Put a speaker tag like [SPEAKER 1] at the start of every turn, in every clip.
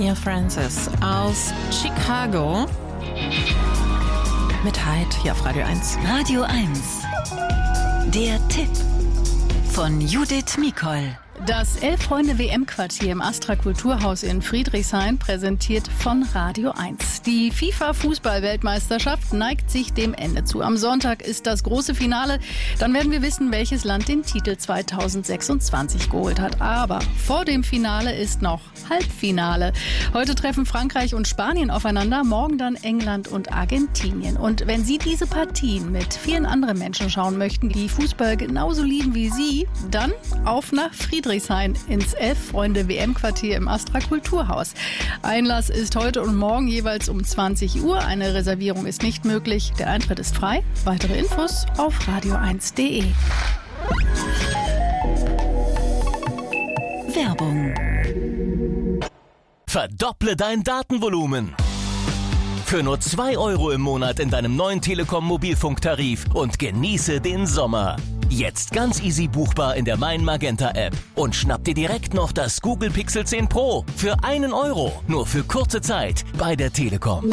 [SPEAKER 1] Virginia Francis aus Chicago mit Hyde hier auf Radio 1.
[SPEAKER 2] Radio 1. Der Tipp von Judith Mikol.
[SPEAKER 3] Das Elf-Freunde-WM-Quartier im Astra Kulturhaus in Friedrichshain präsentiert von Radio 1. Die FIFA-Fußball-Weltmeisterschaft neigt sich dem Ende zu. Am Sonntag ist das große Finale. Dann werden wir wissen, welches Land den Titel 2026 geholt hat. Aber vor dem Finale ist noch Halbfinale. Heute treffen Frankreich und Spanien aufeinander, morgen dann England und Argentinien. Und wenn Sie diese Partien mit vielen anderen Menschen schauen möchten, die Fußball genauso lieben wie Sie, dann auf nach Friedrichshain ins Elf-Freunde-WM-Quartier im Astra Kulturhaus. Einlass ist heute und morgen jeweils um 20 Uhr. Eine Reservierung ist nicht möglich. Der Eintritt ist frei. Weitere Infos auf radio1.de.
[SPEAKER 2] Werbung.
[SPEAKER 4] Verdopple dein Datenvolumen. Für nur 2 € im Monat in deinem neuen Telekom-Mobilfunktarif und genieße den Sommer. Jetzt ganz easy buchbar in der Mein Magenta App. Und schnapp dir direkt noch das Google Pixel 10 Pro für 1 €. Nur für kurze Zeit bei der Telekom.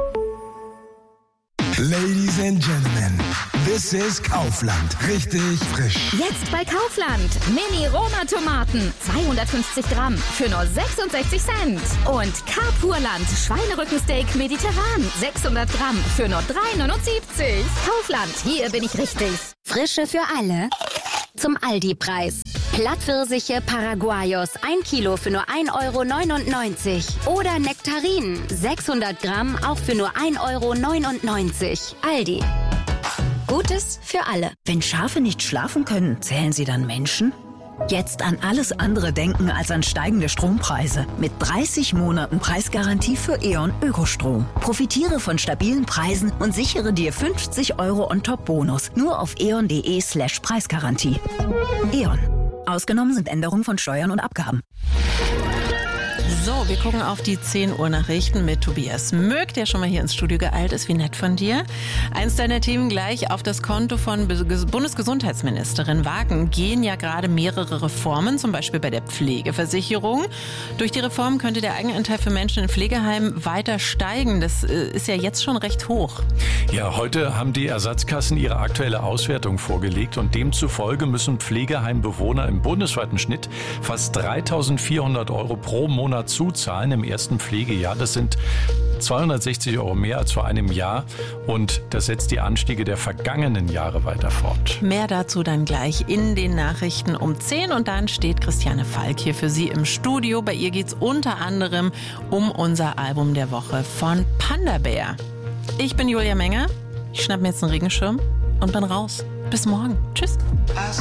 [SPEAKER 5] Ladies and Gentlemen, this is Kaufland. Richtig frisch.
[SPEAKER 6] Jetzt bei Kaufland. Mini-Roma-Tomaten. 250 Gramm für nur 66 Cent. Und Carpurland Schweinerückensteak mediterran. 600 Gramm für nur 3,79. Kaufland, hier bin ich richtig.
[SPEAKER 7] Frische für alle. Zum Aldi-Preis. Plattpfirsiche Paraguayos 1 Kilo für nur 1,99 €. Oder Nektarinen 600 Gramm auch für nur 1,99 €. Aldi. Gutes für alle.
[SPEAKER 2] Wenn Schafe nicht schlafen können, zählen sie dann Menschen? Jetzt an alles andere denken als an steigende Strompreise. Mit 30 Monaten Preisgarantie für E.ON Ökostrom. Profitiere von stabilen Preisen und sichere dir 50 € on-top-Bonus. Nur auf eon.de/Preisgarantie. E.ON. Ausgenommen sind Änderungen von Steuern und Abgaben.
[SPEAKER 1] So, wir gucken auf die 10 Uhr Nachrichten mit Tobias Möck, der schon mal hier ins Studio geeilt ist. Wie nett von dir. Eins deiner Themen gleich auf das Konto von Bundesgesundheitsministerin Wagen gehen ja gerade mehrere Reformen, zum Beispiel bei der Pflegeversicherung. Durch die Reform könnte der Eigenanteil für Menschen in Pflegeheimen weiter steigen. Das ist ja jetzt schon recht hoch.
[SPEAKER 8] Ja, heute haben die Ersatzkassen ihre aktuelle Auswertung vorgelegt und demzufolge müssen Pflegeheimbewohner im bundesweiten Schnitt fast 3.400 € pro Monat zuzahlen im ersten Pflegejahr. Das sind 260 € mehr als vor einem Jahr und das setzt die Anstiege der vergangenen Jahre weiter fort.
[SPEAKER 1] Mehr dazu dann gleich in den Nachrichten um 10 und dann steht Christiane Falk hier für Sie im Studio. Bei ihr geht es unter anderem um unser Album der Woche von Panda Bear. Ich bin Julia Menger, ich schnapp mir jetzt einen Regenschirm und bin raus. Bis morgen. Tschüss.